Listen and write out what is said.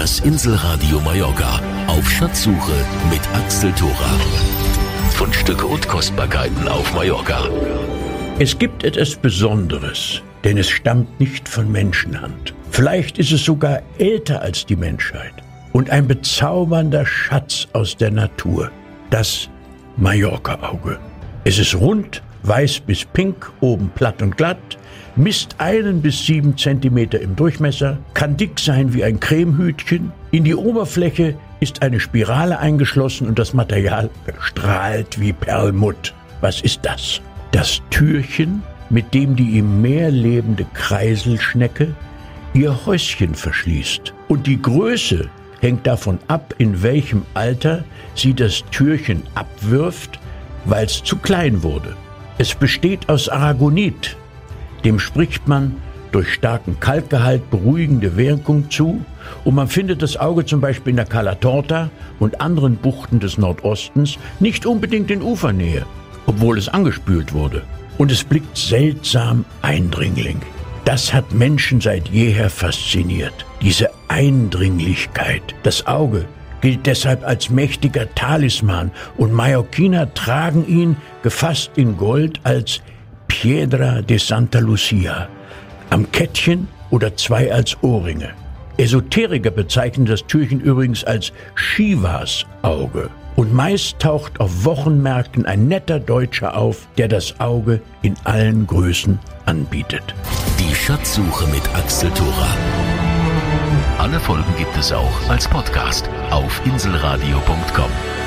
Das Inselradio Mallorca auf Schatzsuche mit Axel Thora. Fundstücke und Kostbarkeiten auf Mallorca. Es gibt etwas Besonderes, denn es stammt nicht von Menschenhand. Vielleicht ist es sogar älter als die Menschheit. Und ein bezaubernder Schatz aus der Natur, das Mallorca-Auge. Es ist rund, weiß bis pink, oben platt und glatt, misst 1 bis 7 Zentimeter im Durchmesser, kann dick sein wie ein Cremehütchen. In die Oberfläche ist eine Spirale eingeschlossen und das Material strahlt wie Perlmutt. Was ist das? Das Türchen, mit dem die im Meer lebende Kreiselschnecke ihr Häuschen verschließt. Und die Größe hängt davon ab, in welchem Alter sie das Türchen abwirft, weil es zu klein wurde. Es besteht aus Aragonit. Dem spricht man durch starken Kalkgehalt beruhigende Wirkung zu, und man findet das Auge zum Beispiel in der Cala Torta und anderen Buchten des Nordostens, nicht unbedingt in Ufernähe, obwohl es angespült wurde. Und es blickt seltsam eindringling. Das hat Menschen seit jeher fasziniert, diese Eindringlichkeit. Das Auge gilt deshalb als mächtiger Talisman und Mallorquiner tragen ihn, gefasst in Gold, als Piedra de Santa Lucia, am Kettchen oder 2 als Ohrringe. Esoteriker bezeichnen das Türchen übrigens als Shivas Auge. Und meist taucht auf Wochenmärkten ein netter Deutscher auf, der das Auge in allen Größen anbietet. Die Schatzsuche mit Axel Thora. Alle Folgen gibt es auch als Podcast auf inselradio.com.